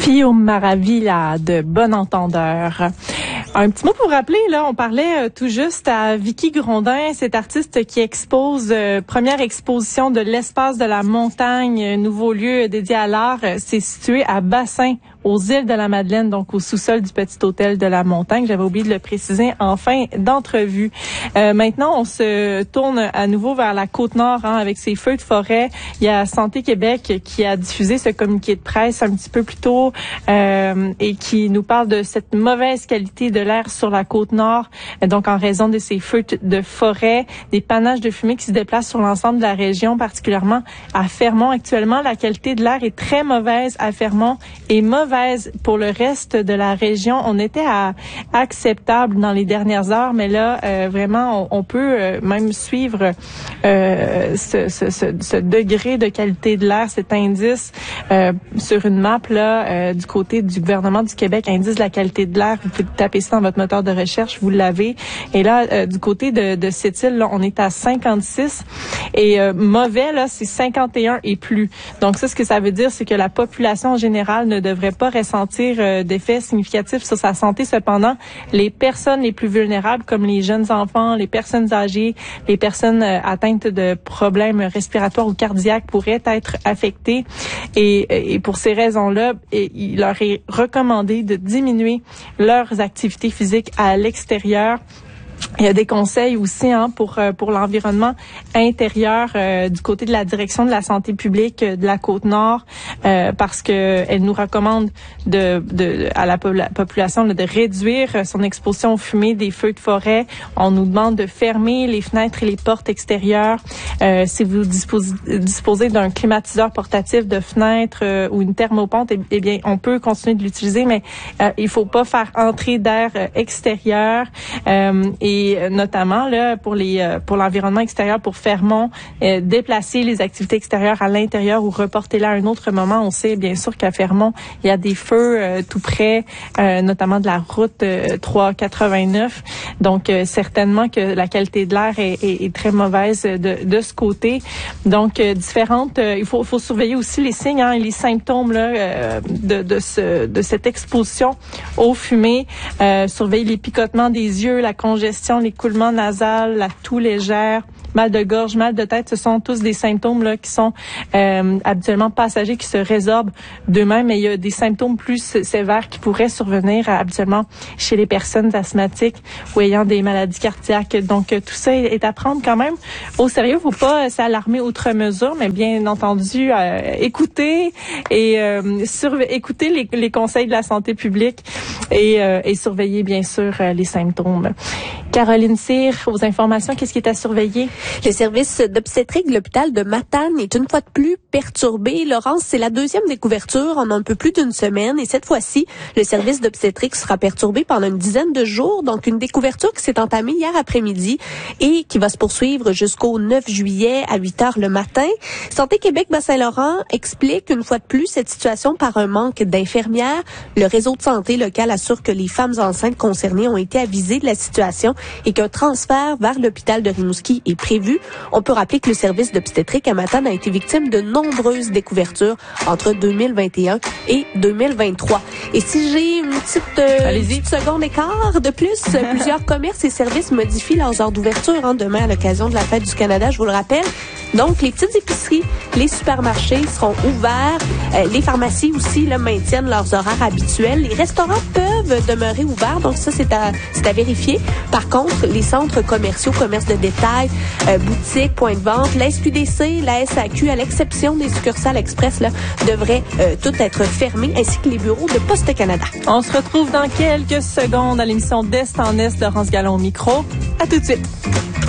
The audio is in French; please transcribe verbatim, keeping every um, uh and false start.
Fio Maravilla de Bon Entendeur. Un petit mot pour rappeler, là, on parlait euh, tout juste à Vicky Grondin, cette artiste qui expose, euh, première exposition de l'espace de la montagne, nouveau lieu dédié à l'art. C'est situé à Bassin, aux îles de la Madeleine, donc au sous-sol du Petit Hôtel de la Montagne. J'avais oublié de le préciser en fin d'entrevue. Euh, maintenant, on se tourne à nouveau vers la Côte-Nord hein, avec ses feux de forêt. Il y a Santé Québec qui a diffusé ce communiqué de presse un petit peu plus tôt euh, et qui nous parle de cette mauvaise qualité de l'air sur la Côte-Nord, donc en raison de ces feux de forêt, des panaches de fumée qui se déplacent sur l'ensemble de la région, particulièrement à Fermont. Actuellement, la qualité de l'air est très mauvaise à Fermont et mauvaise pour le reste de la région. On était à acceptable dans les dernières heures, mais là, euh, vraiment, on, on peut euh, même suivre euh, ce, ce, ce, ce degré de qualité de l'air, cet indice euh, sur une map là euh, du côté du gouvernement du Québec, indice de la qualité de l'air. Vous pouvez taper ça dans votre moteur de recherche, vous l'avez. Et là, euh, du côté de, de cette île, là, on est à cinquante-six et euh, mauvais, là, c'est cinquante et un et plus. Donc ça, ce que ça veut dire, c'est que la population en général ne devrait pas ressentir euh, d'effets significatifs sur sa santé. Cependant, les personnes les plus vulnérables, comme les jeunes enfants, les personnes âgées, les personnes euh, atteintes de problèmes respiratoires ou cardiaques pourraient être affectées. Et, et pour ces raisons-là, il leur est recommandé de diminuer leurs activités physiques à l'extérieur. Il y a des conseils aussi hein, pour pour l'environnement intérieur euh, du côté de la direction de la santé publique de la Côte-Nord euh, parce que elle nous recommande de, de à la population là, de réduire son exposition aux fumées des feux de forêt. On nous demande de fermer les fenêtres et les portes extérieures. Euh, si vous disposez, disposez d'un climatiseur portatif de fenêtre euh, ou une thermopompe, eh, eh bien on peut continuer de l'utiliser, mais euh, il faut pas faire entrer d'air euh, extérieur euh, et Et notamment là pour les pour l'environnement extérieur, pour Fermont, euh, déplacer les activités extérieures à l'intérieur ou reporter-les à un autre moment. On sait bien sûr qu'à Fermont, il y a des feux euh, tout près, euh, notamment de la route euh, trois cent quatre-vingt-neuf. Donc euh, certainement que la qualité de l'air est, est, est très mauvaise de, de ce côté. Donc euh, différentes. Euh, il faut faut surveiller aussi les signes hein, et les symptômes là euh, de de ce de cette exposition aux fumées. Euh, surveiller les picotements des yeux, la congestion, l'écoulement nasal, la toux légère, mal de gorge, mal de tête, ce sont tous des symptômes là qui sont euh, habituellement passagers, qui se résorbent d'eux-mêmes, mais il y a des symptômes plus sévères qui pourraient survenir euh, habituellement chez les personnes asthmatiques ou ayant des maladies cardiaques. Donc euh, tout ça est, est à prendre quand même au sérieux. Faut pas euh, s'alarmer outre mesure, mais bien entendu euh, écouter et euh, surve- écouter les, les conseils de la santé publique et, euh, et surveiller bien sûr euh, les symptômes. Caroline Cyr, aux informations, qu'est-ce qui est à surveiller? Le service d'obstétrique de l'hôpital de Matane est une fois de plus perturbé. Laurence, c'est la deuxième découverture en un peu plus d'une semaine et cette fois-ci, le service d'obstétrique sera perturbé pendant une dizaine de jours. Donc, une découverture qui s'est entamée hier après-midi et qui va se poursuivre jusqu'au neuf juillet à huit heures le matin. Santé Québec Bas-Saint-Laurent explique une fois de plus cette situation par un manque d'infirmières. Le réseau de santé local assure que les femmes enceintes concernées ont été avisées de la situation et qu'un transfert vers l'hôpital de Rimouski est prévu. On peut rappeler que le service d'obstétrique à Matane a été victime de nombreuses découvertures entre deux mille vingt et un et deux mille vingt-trois. Et si j'ai une petite, euh, petite seconde écart de plus, plusieurs commerces et services modifient leurs heures d'ouverture hein, demain à l'occasion de la Fête du Canada, je vous le rappelle. Donc, les petites épiceries, les supermarchés seront ouverts. Euh, les pharmacies aussi là, maintiennent leurs horaires habituels. Les restaurants peuvent demeurer ouverts, donc ça, c'est à, c'est à vérifier. Par contre, les centres commerciaux, commerces de détail, euh, boutiques, points de vente, la S Q D C, la S A Q, à l'exception des succursales express, là, devraient euh, tout être fermés, ainsi que les bureaux de Poste Canada. On se retrouve dans quelques secondes à l'émission d'Est en Est. Laurence Gallon au micro. À tout de suite.